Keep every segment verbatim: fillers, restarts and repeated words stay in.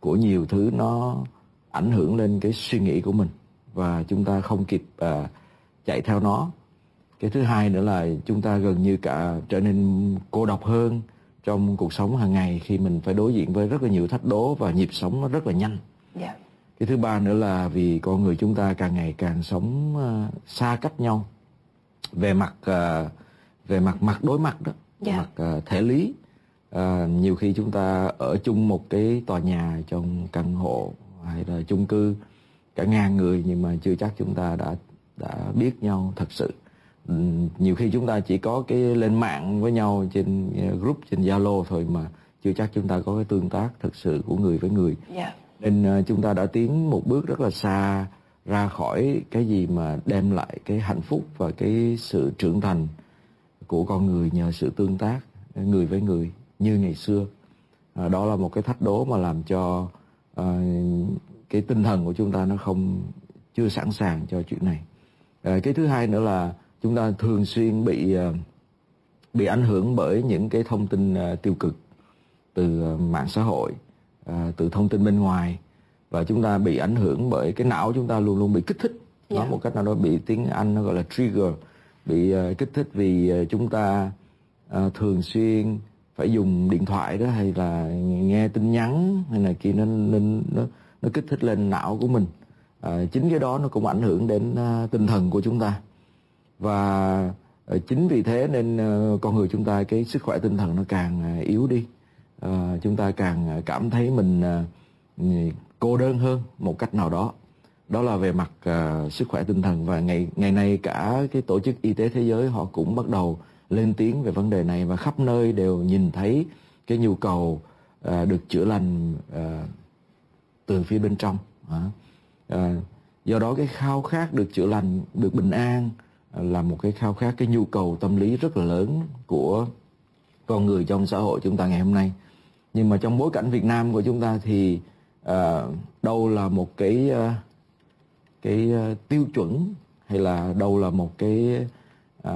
của nhiều thứ nó ảnh hưởng lên cái suy nghĩ của mình và chúng ta không kịp uh, chạy theo nó. Cái thứ hai nữa là chúng ta gần như cả trở nên cô độc hơn trong cuộc sống hàng ngày khi mình phải đối diện với rất là nhiều thách đố và nhịp sống nó rất là nhanh. Yeah. Cái thứ ba nữa là vì con người chúng ta càng ngày càng sống uh, xa cách nhau về mặt uh, về mặt mặt đối mặt đó, Yeah. mặt uh, thể lý. Uh, nhiều khi chúng ta ở chung một cái tòa nhà trong căn hộ hay là chung cư cả ngàn người nhưng mà chưa chắc chúng ta đã đã biết nhau thật sự. Um, nhiều khi chúng ta chỉ có cái lên mạng với nhau trên uh, group trên Zalo thôi mà chưa chắc chúng ta có cái tương tác thật sự của người với người. Yeah. Nên uh, chúng ta đã tiến một bước rất là xa ra khỏi cái gì mà đem lại cái hạnh phúc và cái sự trưởng thành của con người nhờ sự tương tác người với người như ngày xưa. À, đó là một cái thách đố mà làm cho uh, cái tinh thần của chúng ta nó không chưa sẵn sàng cho chuyện này. À, cái thứ hai nữa là chúng ta thường xuyên bị uh, bị ảnh hưởng bởi những cái thông tin uh, tiêu cực từ uh, mạng xã hội, uh, từ thông tin bên ngoài, và chúng ta bị ảnh hưởng bởi cái não chúng ta luôn luôn bị kích thích. Yeah. Nói một cách nào đó bị tiếng Anh nó gọi là trigger, bị uh, kích thích vì uh, chúng ta uh, thường xuyên phải dùng điện thoại đó hay là nghe tin nhắn hay là kia, nó nó nó, nó kích thích lên não của mình. Uh, chính cái đó nó cũng ảnh hưởng đến uh, tinh thần của chúng ta, và uh, chính vì thế nên uh, con người chúng ta cái sức khỏe tinh thần nó càng uh, yếu đi. Uh, chúng ta càng uh, cảm thấy mình uh, cô đơn hơn một cách nào đó. Đó là về mặt uh, sức khỏe tinh thần, và ngày ngày nay cả cái Tổ chức Y tế Thế giới họ cũng bắt đầu lên tiếng về vấn đề này, và khắp nơi đều nhìn thấy cái nhu cầu uh, được chữa lành uh, từ phía bên trong. Uh, uh, do đó cái khao khát được chữa lành, được bình an uh, là một cái khao khát, cái nhu cầu tâm lý rất là lớn của con người trong xã hội chúng ta ngày hôm nay. Nhưng mà trong bối cảnh Việt Nam của chúng ta thì uh, đâu là một cái uh, cái uh, tiêu chuẩn hay là đâu là một cái uh,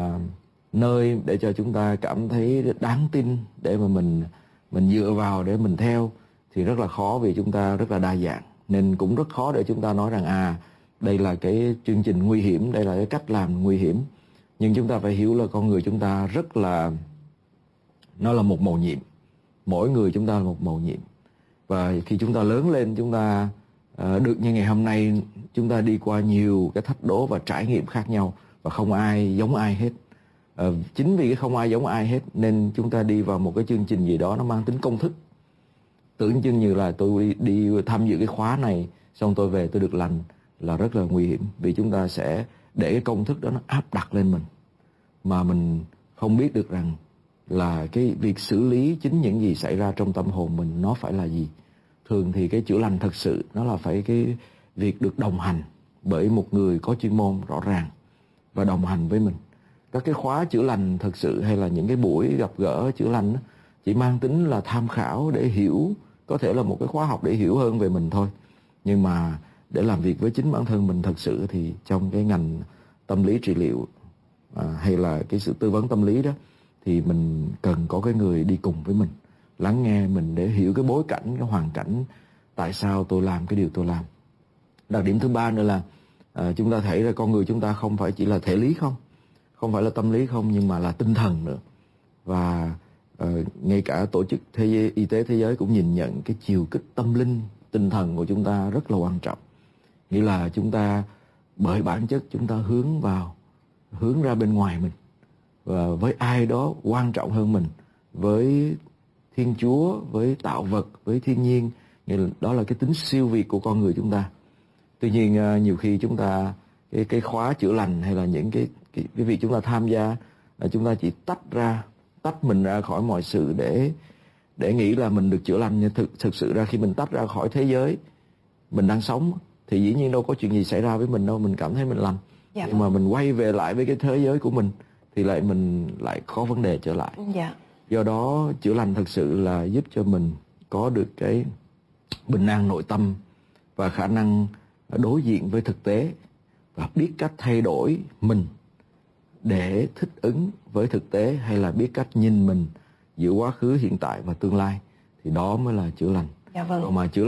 nơi để cho chúng ta cảm thấy đáng tin để mà mình mình dựa vào để mình theo thì rất là khó, vì chúng ta rất là đa dạng, nên cũng rất khó để chúng ta nói rằng à đây là cái chương trình nguy hiểm, đây là cái cách làm nguy hiểm. Nhưng chúng ta phải hiểu là con người chúng ta rất là, nó là một mầu nhiệm, mỗi người chúng ta là một mầu nhiệm, và khi chúng ta lớn lên, chúng ta uh, được như ngày hôm nay, chúng ta đi qua nhiều cái thách đố và trải nghiệm khác nhau, và không ai giống ai hết. Uh, chính vì cái không ai giống ai hết nên chúng ta đi vào một cái chương trình gì đó nó mang tính công thức, tưởng chừng như là tôi đi, đi tham dự cái khóa này xong tôi về tôi được lành, là rất là nguy hiểm, vì chúng ta sẽ để cái công thức đó nó áp đặt lên mình mà mình không biết được rằng là cái việc xử lý chính những gì xảy ra trong tâm hồn mình nó phải là gì. Thường thì cái chữa lành thật sự nó là phải cái việc được đồng hành bởi một người có chuyên môn rõ ràng và đồng hành với mình. Các cái khóa chữa lành thật sự hay là những cái buổi gặp gỡ chữa lành đó, chỉ mang tính là tham khảo để hiểu, có thể là một cái khóa học để hiểu hơn về mình thôi. Nhưng mà để làm việc với chính bản thân mình thật sự thì trong cái ngành tâm lý trị liệu à, hay là cái sự tư vấn tâm lý đó, thì mình cần có cái người đi cùng với mình, lắng nghe mình để hiểu cái bối cảnh, cái hoàn cảnh, tại sao tôi làm cái điều tôi làm. Đặc điểm thứ ba nữa là à, chúng ta thấy là con người chúng ta không phải chỉ là thể lý không, không phải là tâm lý không, nhưng mà là tinh thần nữa. Và à, ngay cả Tổ chức Thế giới, Y tế Thế giới cũng nhìn nhận cái chiều kích tâm linh, tinh thần của chúng ta rất là quan trọng. Nghĩa là chúng ta bởi bản chất chúng ta hướng vào, hướng ra bên ngoài mình, và với ai đó quan trọng hơn mình, với Thiên Chúa, với tạo vật, với thiên nhiên. Nghĩa là đó là cái tính siêu việt của con người chúng ta. Tuy nhiên nhiều khi chúng ta cái cái khóa chữa lành hay là những cái cái, cái việc chúng ta tham gia là chúng ta chỉ tách ra, tách mình ra khỏi mọi sự để để nghĩ là mình được chữa lành. Nhưng thực thực sự ra khi mình tách ra khỏi thế giới mình đang sống thì dĩ nhiên đâu có chuyện gì xảy ra với mình đâu, mình cảm thấy mình lành. Dạ. Nhưng mà mình quay về lại với cái thế giới của mình thì lại mình lại có vấn đề trở lại. Dạ. Do đó chữa lành thật sự là giúp cho mình có được cái bình an nội tâm và khả năng đối diện với thực tế và biết cách thay đổi mình để thích ứng với thực tế, hay là biết cách nhìn mình giữa quá khứ, hiện tại và tương lai, thì đó mới là chữa lành. Dạ vâng. Còn mà chữa